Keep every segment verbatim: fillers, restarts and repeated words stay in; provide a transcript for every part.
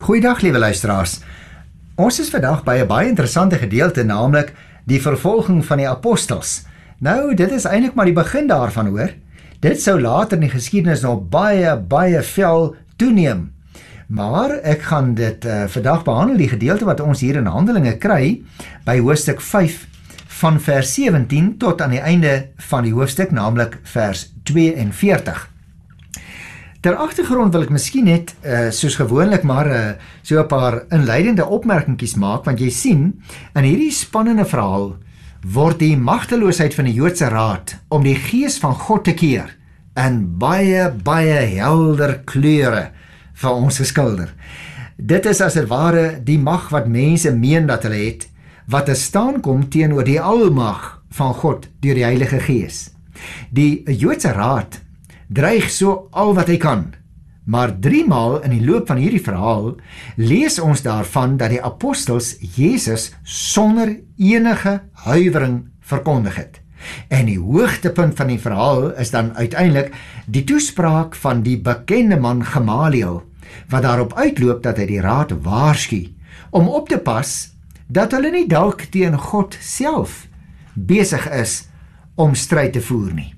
Goeiedag, liewe luisteraars. Ons is vandag by 'n baie interessante gedeelte, naamlik die vervolging van die apostels. Nou, dit is eintlik maar die begin daarvan, hoor. Dit sou later in die geskiedenis nog baie, baie fel toeneem. Maar ek gaan dit uh, vandag behandel, die gedeelte wat ons hier in Handelinge kry, by hoofstuk vyf van vers sewentien tot aan die einde van die hoofstuk, naamlik vers tweeënveertig. Ter agtergrond wil ek miskien net, uh, soos gewoonlik, maar uh, so 'n paar inleidende opmerkingies maak, want jy sien, in hierdie spannende verhaal word die magteloosheid van die Joodse Raad om die gees van God te keer in baie, baie helder kleure vir ons geskilder. Dit is as het ware die mag wat mense meen dat hulle het, wat te staan kom teenoor die almag van God deur die Heilige Gees. Die Joodse Raad dreig so al wat hy kan, maar driemaal in die loop van hierdie verhaal lees ons daarvan dat die apostels Jesus sonder enige huiwering verkondig het. En die hoogtepunt van die verhaal is dan uiteindelik die toespraak van die bekende man Gamaliel, wat daarop uitloop dat hy die raad waarsku om op te pas dat hulle nie dalk teen God self besig is om stryd te voer nie.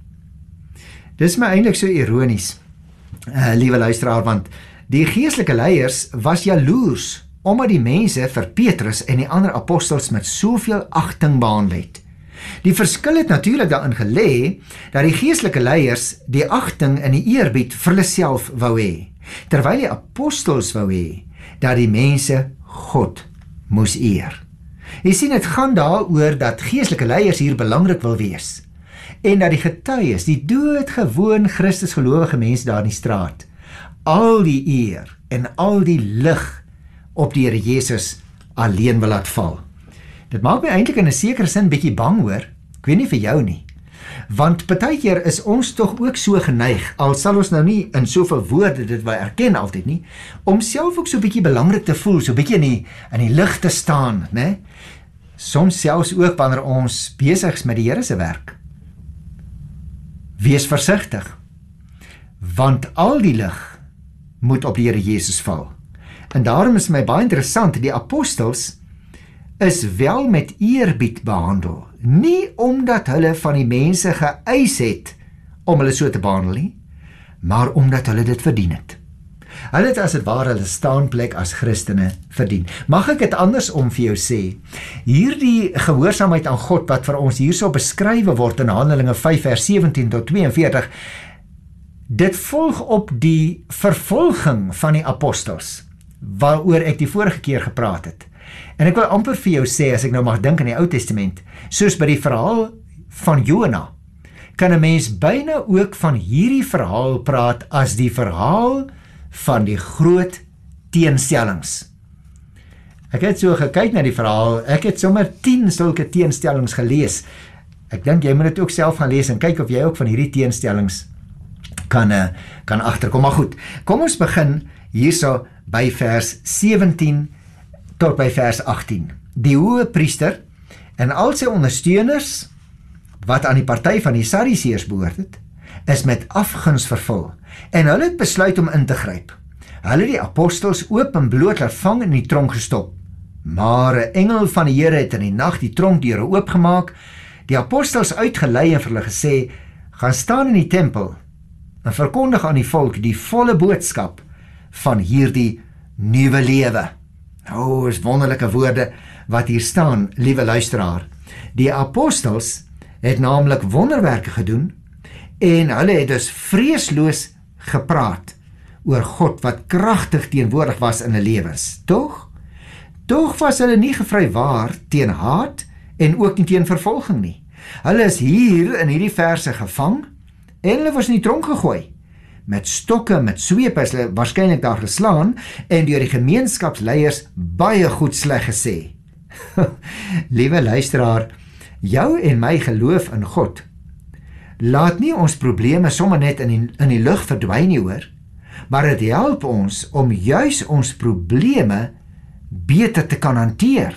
Dis my eintlik so ironies, uh, liewe luisteraar, want die geestelike leiers was jaloers omdat die mense vir Petrus en die ander apostels met soveel agting behandel het. Die verskil het natuurlik daarin gelê dat die geestelike leiers die agting en die eerbied vir hulle self wou hê, terwyl die apostels wou hê dat die mense God moes eer. Jy sien, dit gaan daaroor dat geestelike leiers hier belangrik wil wees, en dat die getuies, die doodgewoon Christus gelowige mense daar in die straat, al die eer en al die lig op die Here Jesus alleen wil laat val. Dit maak my eintlik in 'n sekere sin bietjie bang, hoor. Ek weet nie vir jou nie. Want partykeer is ons tog ook so geneig, al sal ons nou nie in soveel woorde dit wil erken altyd nie, om self ook so bietjie belangrik te voel, so bietjie in die, in die lig te staan, né? Soms selfs ook wanneer ons besig is met die Here se werk. Wees versigtig, want al die lig moet op die Here Jesus val. En daarom is my baie interessant, die apostels is wel met eerbied behandel, nie omdat hulle van die mense geëis het om hulle so te behandel nie, maar omdat hulle dit verdien het. Hulle het as het ware hulle staanplek as Christene verdien. Mag ek dit andersom vir jou sê? Hierdie gehoorsaamheid aan God wat vir ons hierso beskrywe word in Handelinge vyf vers sewentien tot tweeënveertig, dit volg op die vervolging van die apostels, waaroor ek die vorige keer gepraat het. En ek wil amper vir jou sê, as ek nou mag dink aan die Ou Testament, soos by die verhaal van Jona, kan 'n mens byna ook van hierdie verhaal praat as die verhaal van die groot teenstellings. Ek het so gekyk na die verhaal, ek het sommer tien sulke teenstellings gelees. Ek dink jy moet dit ook self gaan lees en kyk of jy ook van hierdie teenstellings kan, kan agterkom. Maar goed, kom ons begin hierso by vers sewentien tot by vers agttien. Die hoë priester en al sy ondersteuners, wat aan die party van die Sadduseërs behoort het, is met afguns vervul, en hulle het besluit om in te gryp. Hulle het die apostels oop en bloot laat vang en in die tronk gestop. Maar 'n engel van die Here het in die nag die tronkdeure oopgemaak, die apostels uitgelei en vir hulle gesê, gaan staan in die tempel en verkondig aan die volk die volle boodskap van hierdie nuwe lewe. O, is wonderlike woorde wat hier staan, liewe luisteraar. Die apostels het naamlik wonderwerke gedoen, en hulle het dus vreesloos gepraat oor God wat kragtig teenwoordig was in hulle lewens. Tog? Tog was hulle nie gevrywaar teen haat en ook nie teen vervolging nie. Hulle is hier in hierdie verse gevang en hulle was in die tronk gegooi. Met stokke, met swepe is hulle waarskynlik daar geslaan en deur die gemeenskapsleiers baie goed sleg gesê. Liewe luisteraar, jou en my geloof in God laat nie ons probleme sommer net in die, in die lug verdwyn nie, hoor, maar dit help ons om juis ons probleme beter te kan hanteer,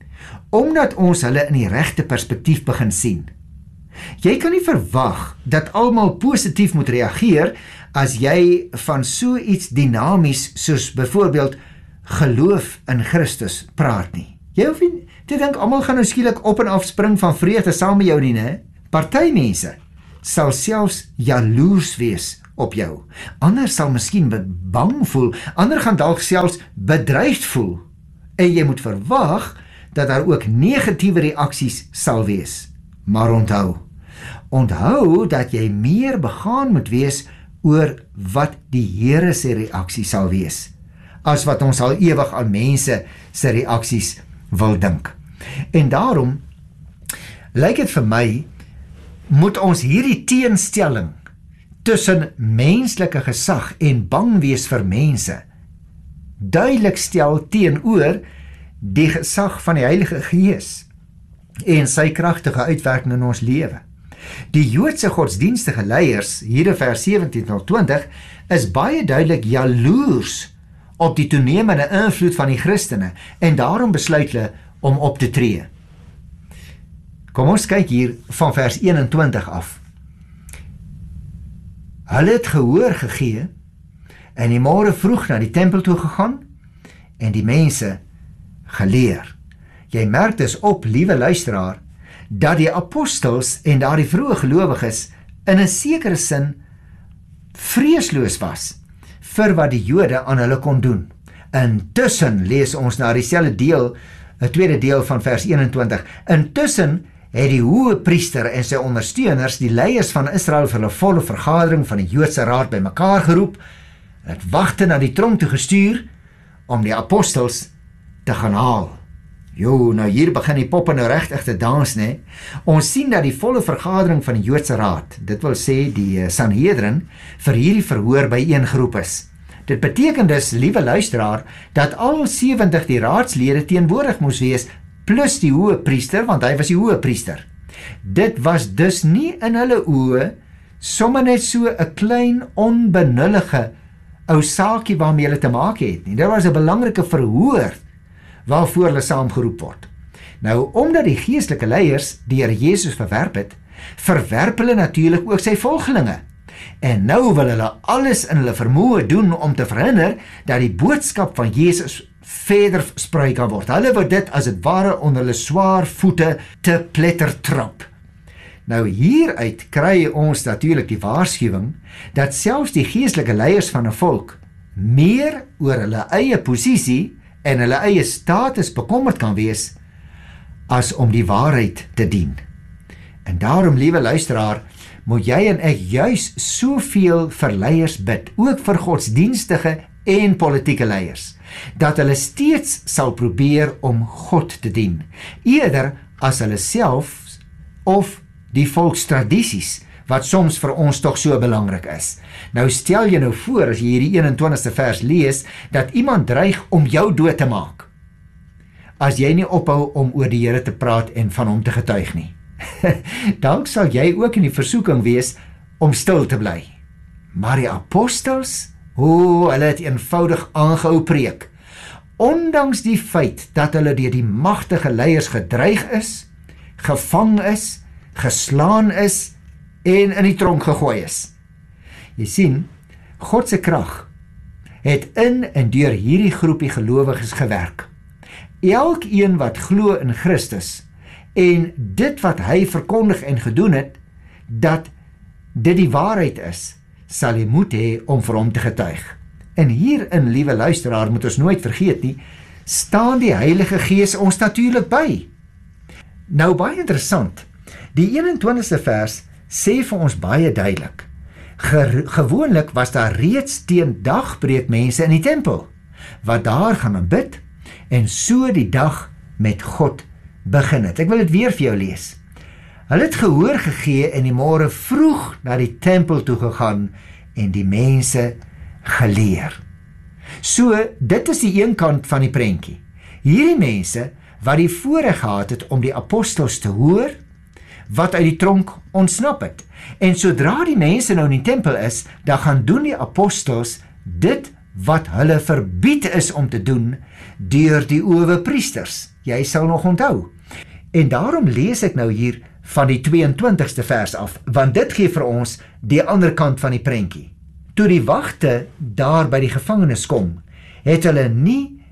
omdat ons hulle in die regte perspektief begin sien. Jy kan nie verwag dat almal positief moet reageer as jy van so iets dinamies soos byvoorbeeld geloof in Christus praat nie. Jy hoef nie te dink, almal gaan nou skielik op en af spring van vreugde saam met jou nie, né? Party mense sal selfs jaloers wees op jou. Ander sal miskien bang voel, ander gaan dalk selfs bedreigd voel. En jy moet verwag dat daar ook negatiewe reaksies sal wees. Maar onthou, onthou dat jy meer begaan moet wees oor wat die Here se reaksie sal wees, as wat ons al ewig aan mense se reaksies wil dink. En daarom lyk dit vir my, moet ons hierdie teenstelling tussen menslike gesag en bang wees vir mense duidelik stel teenoor die gesag van die Heilige Gees en sy kragtige uitwerking in ons lewe. Die Joodse godsdienstige leiers, hier in vers sewentien tot twintig, is baie duidelik jaloers op die toenemende invloed van die Christene en daarom besluit hulle om op te tree. Kom ons kyk hier van vers eenentwintig af. Hulle het gehoor gegee en die môre vroeg na die tempel toe gegaan en die mense geleer. Jy merk dus op, liewe luisteraar, dat die apostels en daardie vroeë gelowiges in 'n sekere sin vreesloos was vir wat die Jode aan hulle kon doen. Intussen lees ons na dieselfde deel, 'n tweede deel van vers eenentwintig. Intussen het die hoë priester en sy ondersteuners die leiers van Israel vir 'n volle vergadering van die Joodse raad bymekaar geroep, het wagte na die tronk toe gestuur om die apostels te gaan haal. Jo, nou hier begin die poppe nou regtig te dans, né? Ons sien dat die volle vergadering van die Joodse raad, dit wil sê die Sanhedrin, vir hierdie verhoor byeengeroep is. Dit beteken dus, liewe luisteraar, dat al sewentig die raadslede teenwoordig moes wees, plus die hoë priester, want hy was die hoë priester. Dit was dus nie in hulle oë sommer net so 'n klein onbenullige ou saakie waarmee hulle te maak het nie. Dit was 'n belangrike verhoor waarvoor hulle saamgeroep word. Nou, omdat die geestelike leiers die Here Jesus verwerp het, verwerp hulle natuurlik ook sy volgelinge. En nou wil hulle alles in hulle vermoë doen om te verhinder dat die boodskap van Jesus verder versprei kan word. Hulle wil dit as dit ware onder hulle swaar voete te pletter trap. Nou hieruit kry ons natuurlik die waarskuwing dat selfs die geestelike leiers van 'n volk meer oor hulle eie posisie en hulle eie status bekommerd kan wees as om die waarheid te dien. En daarom, liewe luisteraar, moet jy en ek juis soveel vir leiers bid, ook vir godsdienstige en politieke leiers, dat hulle steeds sal probeer om God te dien, eerder as hulle self of die volkstradisies, wat soms vir ons tog so belangrik is. Nou stel jy nou voor, as jy hierdie eenentwintigste vers lees, dat iemand dreig om jou dood te maak, as jy nie ophou om oor die Here te praat en van hom te getuig nie. Dalk sal jy ook in die versoeking wees om stil te bly. Maar die apostels, o, hulle het eenvoudig aangehou preek. Ondanks die feit dat hulle deur die magtige leiers gedreig is, gevang is, geslaan is en in die tronk gegooi is. Jy sien, God se krag het in en deur hierdie groepie gelowiges gewerk. Elkeen wat glo in Christus en dit wat hy verkondig en gedoen het, dat dit die waarheid is, sal hy moed hê om vir hom te getuig. En hierin, liewe luisteraar, moet ons nooit vergeet nie, staan die Heilige Gees ons natuurlik by. Nou baie interessant, die eenentwintigste vers sê vir ons baie duidelik, Ge- gewoonlik was daar reeds teen dagbreek mense in die tempel, wat daar gaan bid, en so die dag met God begin het. Ek wil dit weer vir jou lees. Hulle het gehoor gegee en die môre vroeg na die tempel toe gegaan en die mense geleer. So, dit is die een kant van die prentjie. Hierdie mense wat die voorreg gehad het om die apostels te hoor, wat uit die tronk ontsnap het. En sodra die mense nou in die tempel is, dan gaan doen die apostels dit wat hulle verbied is om te doen deur die owe priesters. Jy sal nog onthou. En daarom lees ek nou hier van die twee-en-twintigste vers af, want dit gee vir ons die ander kant van die prentjie. Toe die wagte daar by die gevangenes kom, het hulle nie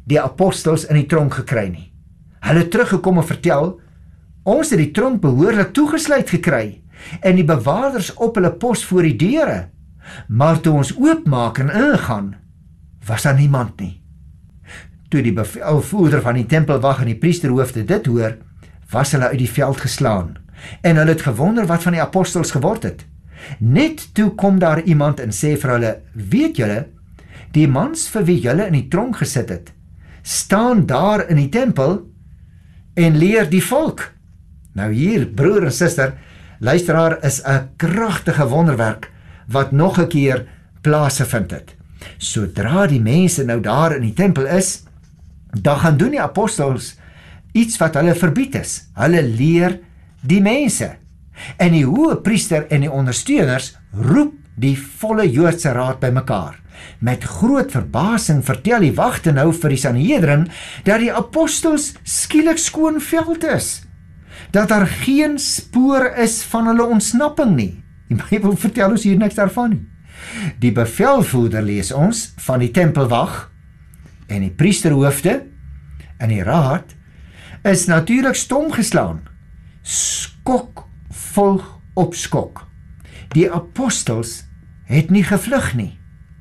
die apostels in die tronk gekry nie. Hulle het teruggekom en vertel, ons het die tronk behoorlik toegesluit gekry en die bewaarders op hulle pos voor die deure. Maar toe ons oopmaak en ingaan, was daar niemand nie. Toe die bevelvoerder van die tempelwag en die priesterhoofde dit hoor, was hulle uit die veld geslaan en hulle het gewonder wat van die apostels geword het. Net toe kom daar iemand en sê vir hulle, weet julle, die mans vir wie julle in die tronk gesit het, staan daar in die tempel en leer die volk. Nou hier, broer en suster, luisteraar, is 'n kragtige wonderwerk wat nog 'n keer plaasgevind het. Sodra die mense nou daar in die tempel is, dan gaan doen die apostels iets wat hulle verbied is. Hulle leer die mense. En die hoë priester en die ondersteuners roep die volle Joodse raad bymekaar. Met groot verbasing vertel die wagte nou vir die Sanhedrin dat die apostels skielik skoon veld is. Dat daar geen spoor is van hulle ontsnapping nie. Die Bybel vertel ons hier niks daarvan nie. Die bevelvoerder lees ons van die tempelwag en die priesterhoofde en die raad is natuurlik stom geslaan. Skok volg op skok. Die apostels het nie gevlug nie.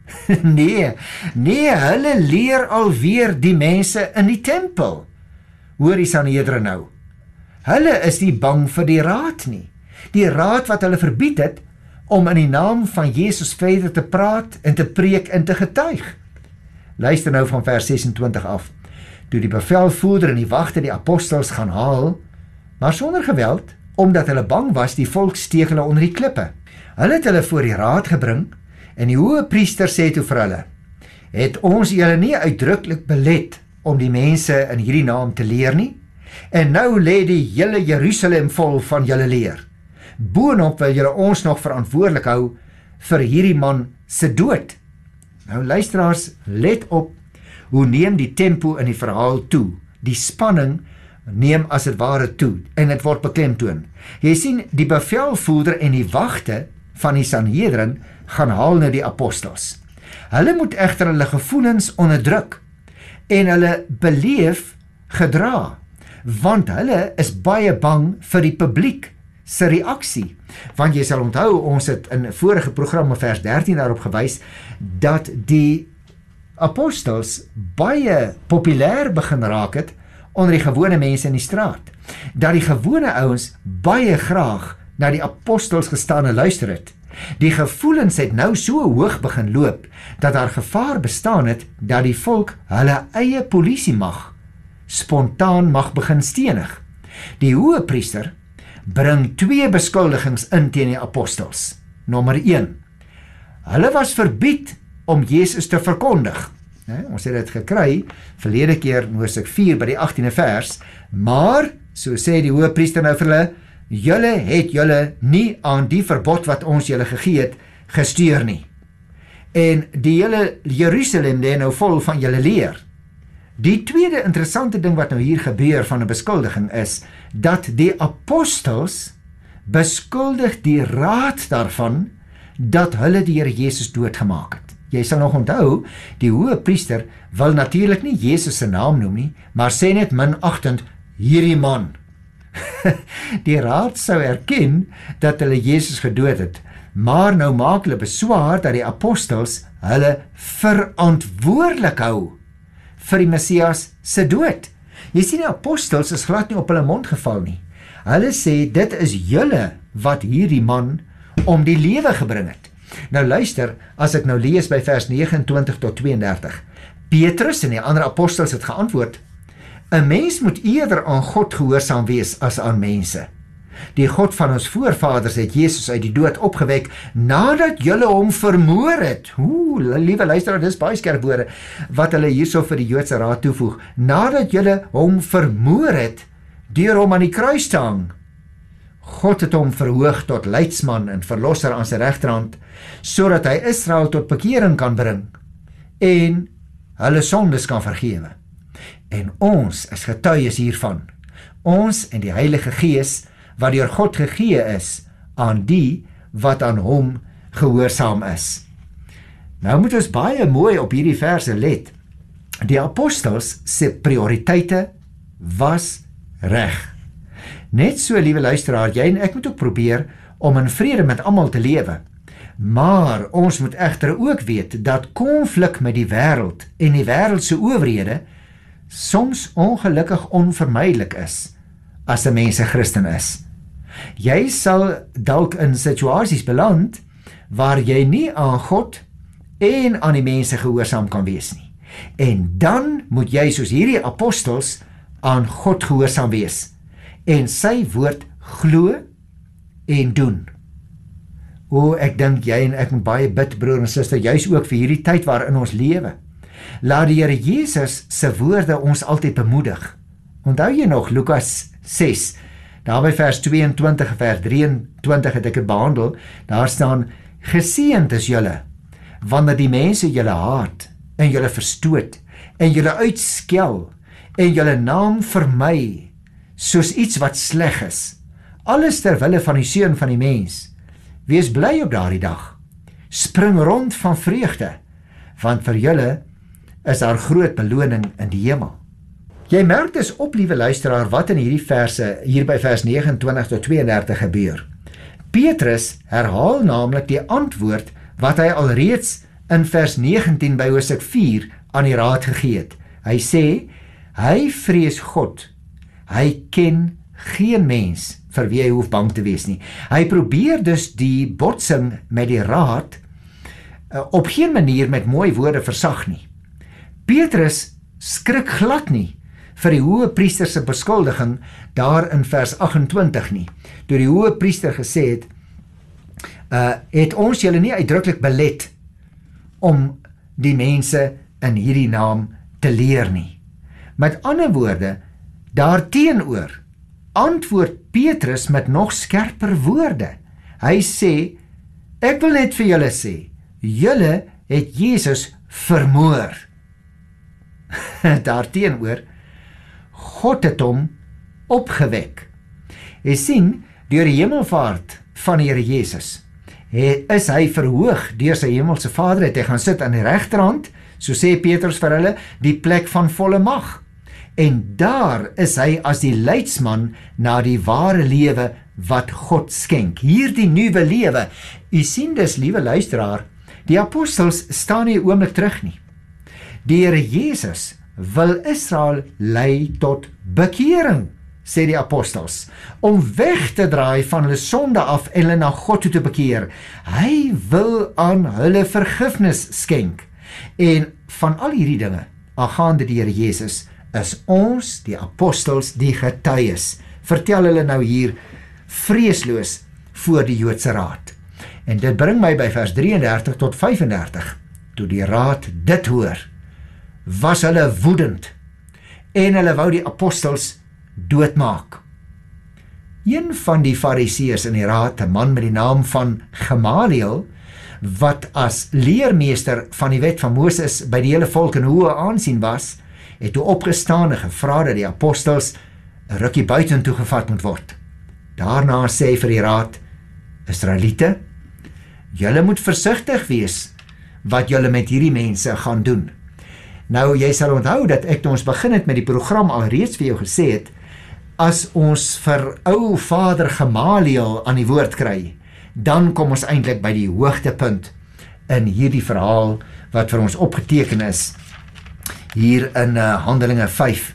nee, nee, hulle leer alweer die mense in die tempel. Hoor die Sanhedrin nou. Hulle is nie bang vir die raad nie. Die raad wat hulle verbied het om in die naam van Jesus verder te praat en te preek en te getuig. Luister nou van vers sesentwintig af. Toe die bevelvoerder en die wagte die apostels gaan haal, maar sonder geweld, omdat hulle bang was, die volk steeg hulle onder die klippe. Hulle het hulle voor die raad gebring en die hoë priester sê toe vir hulle, het ons julle nie uitdruklik belet om die mense in hierdie naam te leer nie? En nou lê die hele Jerusalem vol van julle leer. Boonop wil julle ons nog verantwoordelik hou vir hierdie man se dood. Nou luisteraars, let op, hoe neem die tempo in die verhaal toe? Die spanning neem as het ware toe en het word beklemtoon. Jy sien, die bevelvoerder en die wagte van die Sanhedrin gaan haal na die apostels. Hulle moet egter hulle gevoelens onderdruk en hulle beleef gedra, want hulle is baie bang vir die publiek se reaksie. Want jy sal onthou, ons het in vorige programme vers dertien daarop gewys, dat die apostels baie populêr begin raak het onder die gewone mense in die straat. Dat die gewone ouens baie graag na die apostels gestaan en luister het. Die gevoelens het nou so hoog begin loop, dat daar gevaar bestaan het, dat die volk hulle eie polisiemag spontaan mag begin stenig. Die hoë priester bring twee beskuldigings in teen die apostels. Nommer een, hulle was verbied om Jesus te verkondig. Nee, ons het dit gekry, verlede keer in Hoofstuk vier by die agtiende vers, maar, so sê die hoë priester nou vir hulle, julle het julle nie aan die verbod wat ons julle gegee het, gesteur nie. En die hele Jerusalem lê nou vol van julle leer. Die tweede interessante ding wat nou hier gebeur van 'n beskuldiging is, dat die apostels beskuldig die raad daarvan, dat hulle die Here Jesus doodgemaak het. Jy sal nog onthou, die hoë priester wil natuurlik nie Jesus se naam noem nie, maar sê net minagtend, hierdie man. Die raad sou erken dat hulle Jesus gedood het, maar nou maak hulle beswaar dat die apostels hulle verantwoordelik hou vir die Messias se dood. Jy sien, die apostels is glad nie op hulle mond geval nie. Hulle sê, dit is julle wat hierdie man om die lewe gebring het. Nou luister, as ek nou lees by vers negenentwintig tot tweeëndertig. Petrus en die ander apostels het geantwoord, 'n mens moet eerder aan God gehoorsaam wees as aan mense. Die God van ons voorvaders het Jesus uit die dood opgewek, nadat julle hom vermoor het. Oeh, liewe luisteraar, dis baie skerp woorde, wat hulle hierso vir die Joodse raad toevoeg. Nadat julle hom vermoor het, deur hom aan die kruis te hang. God het hom verhoog tot leidsman en verlosser aan sy regterhand, sodat hy Israel tot bekering kan bring, en hulle sondes kan vergewe. En ons is getuies hiervan, ons en die Heilige Gees, wat deur God gegee is, aan die wat aan hom gehoorsaam is. Nou moet ons baie mooi op hierdie verse let. Die apostels se prioriteite was reg. Net so, liewe luisteraar, jy en ek moet ook probeer om in vrede met almal te lewe. Maar ons moet egter ook weet dat konflik met die wêreld en die wêreldse owerhede soms ongelukkig onvermydelik is as 'n mens 'n Christen is. Jy sal dalk in situasies beland waar jy nie aan God en aan die mense gehoorsaam kan wees nie. En dan moet jy soos hierdie apostels aan God gehoorsaam wees en sy woord glo en doen. O, ek dink jy en ek moet baie bid, broer en suster, juis ook vir hierdie tyd waarin ons lewe. Laat die Here Jesus se woorde ons altyd bemoedig. Onthou jy nog Lukas ses, daar by vers tweeëntwintig, vers drieëntwintig het ek dit behandel, daar staan, geseënd is julle, wanneer die mense julle haat, en julle verstoot, en julle uitskel, en julle naam vermy, soos iets wat sleg is, alles ter wille van die seun van die mens. Wees bly op daardie dag, spring rond van vreugde, want vir julle is daar groot beloning in die hemel. Jy merk dus op, liewe luisteraar, wat in hierdie verse, hier by vers negenentwintig tot tweeëndertig gebeur. Petrus herhaal naamlik die antwoord wat hy alreeds in vers negentien by Hoofstuk vier aan die raad gegee het. Hy sê, hy vrees God, hy ken geen mens vir wie hy hoef bang te wees nie. Hy probeer dus die botsing met die raad uh, op geen manier met mooi woorde versag nie. Petrus skrik glad nie vir die hoë priester se beskuldiging daar in vers agt-en-twintig nie. Toe die hoë priester gesê het, uh, het ons julle nie uitdruklik belet om die mense in hierdie naam te leer nie. Met ander woorde, daarteenoor antwoord Petrus met nog skerper woorde. Hy sê, ek wil net vir julle sê, julle het Jesus vermoor. Daarteenoor, God het hom opgewek. Jy sien, deur die hemelvaart van die Here Jesus, is hy verhoog deur sy hemelse Vader, het hy gaan sit aan die regterhand, so sê Petrus vir hulle, die plek van volle mag. En daar is hy as die leidsman na die ware lewe wat God skenk. Hierdie nuwe lewe. U sien dus, liewe luisteraar, die apostels staan nie 'n oomblik terug nie. Die Here Jesus wil Israel lei tot bekering, sê die apostels, om weg te draai van hulle sonde af en hulle na God toe te bekeer. Hy wil aan hulle vergifnis skenk. En van al hierdie dinge, aangaande die Here Jesus, is ons, die apostels, die getuies. Vertel hulle nou hier vreesloos voor die Joodse raad. En dit bring my by vers drieëndertig tot vyfendertig. Toe die raad dit hoor, was hulle woedend en hulle wou die apostels doodmaak. Een van die fariseërs in die raad, 'n man met die naam van Gamaliel, wat as leermeester van die wet van Moses by die hele volk in hoë aansien was, het toe opgestaan en gevra dat die apostels 'n rukkie buitentoe gevat moet word. Daarna sê hy vir die raad, Israeliete, julle moet versigtig wees wat julle met hierdie mense gaan doen. Nou, jy sal onthou dat ek toe ons begin het met die program alreeds vir jou gesê het, as ons vir ou vader Gamaliel aan die woord kry, dan kom ons eintlik by die hoogtepunt in hierdie verhaal wat vir ons opgeteken is hier in uh, Handelinge vyf.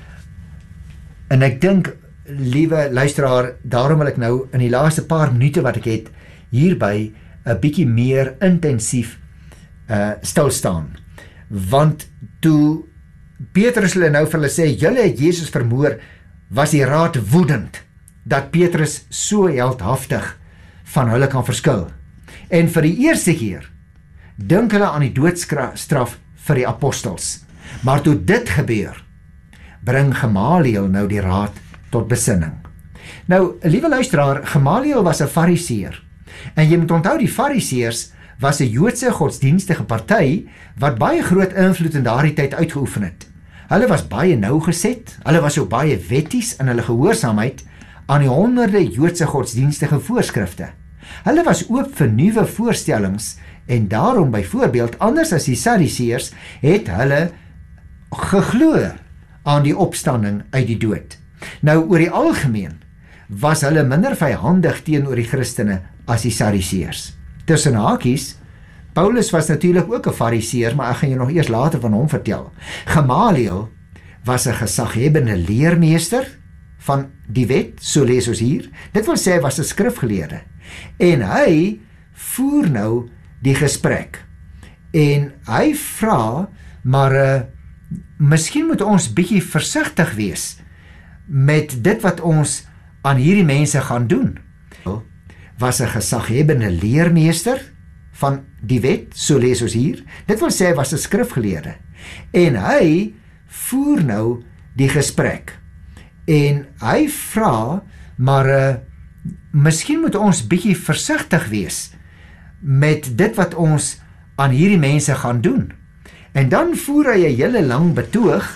En ek dink, liewe luisteraar, daarom wil ek nou in die laaste paar minute wat ek het, hierby 'n bietjie meer intensief uh, stil staan. Want toe Petrus hulle nou vir hulle sê, julle het Jesus vermoor, was die raad woedend dat Petrus so heldhaftig van hulle kan verskil. En vir die eerste keer dink hulle aan die doodstraf vir die apostels. Maar toe dit gebeur, bring Gamaliel nou die raad tot besinning. Nou, liewe luisteraar, Gamaliel was 'n fariseer. En jy moet onthou, die fariseërs was 'n Joodse godsdienstige party wat baie groot invloed in daardie tyd uitgeoefen het. Hulle was baie nougeset, hulle was ook baie wetties in hulle gehoorsaamheid aan die honderde Joodse godsdienstige voorskrifte. Hulle was oop vir nuwe voorstellings en daarom byvoorbeeld, anders as die Sadduseërs, het hulle geglo aan die opstanding uit die dood. Nou, oor die algemeen was hulle minder vyhandig teenoor die Christene as die Sadduseërs. Tussen hakies, Paulus was natuurlik ook 'n Fariseer, maar ek gaan jou nog eers later van hom vertel. Gamaliel was 'n gesaghebende leermeester van die wet, so lees ons hier. Dit wil sê, hy was 'n skrifgeleerde. En hy voer nou die gesprek. En hy vra, maar uh, miskien moet ons bietjie versigtig wees met dit wat ons aan hierdie mense gaan doen. Was 'n gesaghebende leermeester van die wet, so lees ons hier. Dit wil sê, hy was 'n skrifgeleerde. En hy voer nou die gesprek. En hy vra, maar uh, miskien moet ons bietjie versigtig wees met dit wat ons aan hierdie mense gaan doen. En dan voer hy 'n hele lang betoog